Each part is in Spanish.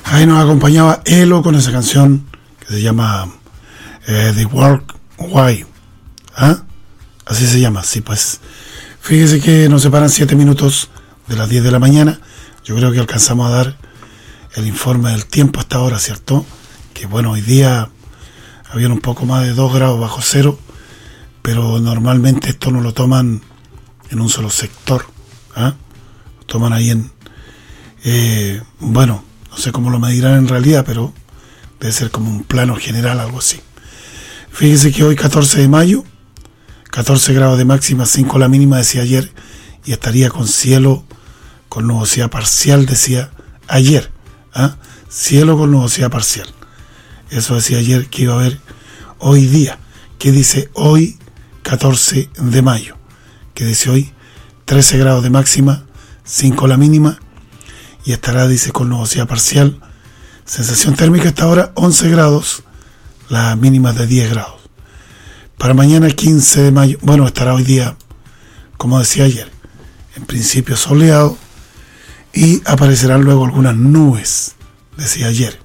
Ahí nos acompañaba Elo con esa canción que se llama The Work Why. ¿Ah? Así se llama, sí, pues. Fíjese que nos separan 7 minutos de las 10 de la mañana. Yo creo que alcanzamos a dar el informe del tiempo hasta ahora, ¿cierto? Que bueno, hoy día había un poco más de 2 grados bajo cero, pero normalmente esto no lo toman en un solo sector. ¿Ah? Lo toman ahí en... bueno, no sé cómo lo medirán en realidad, pero debe ser como un plano general, algo así. Fíjese que hoy 14 de mayo, 14 grados de máxima, 5 la mínima, decía ayer, y estaría con cielo con nubosidad parcial, decía ayer. ¿Ah? Cielo con nubosidad parcial. Eso decía ayer que iba a haber hoy día. ¿Qué dice hoy 14 de mayo? Que dice hoy 13 grados de máxima, 5 la mínima, y estará, dice, con nubosidad parcial. Sensación térmica hasta ahora 11 grados, la mínima de 10 grados. Para mañana 15 de mayo, bueno, estará hoy día, como decía ayer, en principio soleado, y aparecerán luego algunas nubes, decía ayer.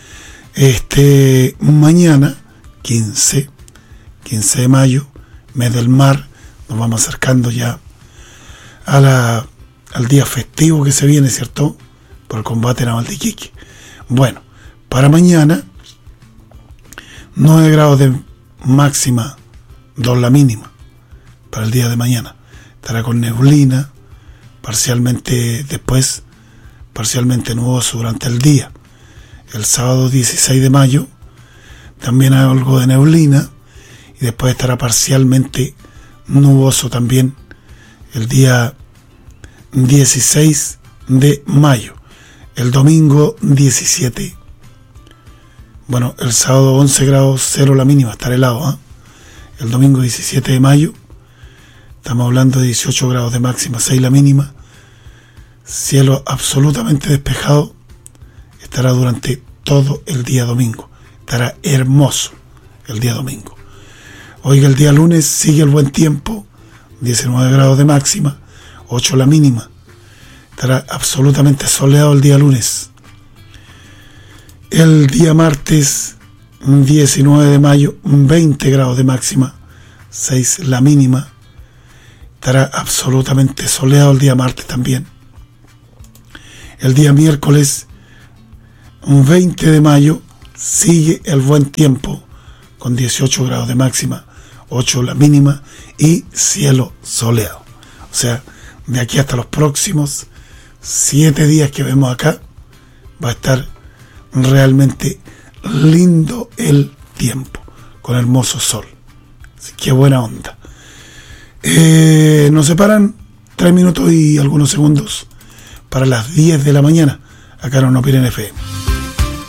Mañana 15 de mayo, mes del mar, nos vamos acercando ya al día festivo que se viene, ¿cierto? Por el combate naval de Iquique. Bueno, para mañana 9 grados de máxima, 2 la mínima. Para el día de mañana estará con neblina, parcialmente después, parcialmente nuboso durante el día. El sábado 16 de mayo también hay algo de neblina y después estará parcialmente nuboso también el día 16 de mayo. El domingo 17. Bueno, el sábado 11 grados 0 la mínima, estará helado, ¿eh? El domingo 17 de mayo estamos hablando de 18 grados de máxima, 6 la mínima. Cielo absolutamente despejado. Estará durante todo el día domingo. Estará hermoso el día domingo. Oiga, el día lunes sigue el buen tiempo. 19 grados de máxima, 8 la mínima. Estará absolutamente soleado el día lunes. El día martes 19 de mayo, 20 grados de máxima, 6 la mínima. Estará absolutamente soleado el día martes también. El día miércoles 20 de mayo sigue el buen tiempo con 18 grados de máxima, 8 la mínima y cielo soleado. O sea, de aquí hasta los próximos 7 días que vemos acá va a estar realmente lindo el tiempo con hermoso sol. Así que buena onda. Nos separan 3 minutos y algunos segundos para las 10 de la mañana acá en Opinión FM.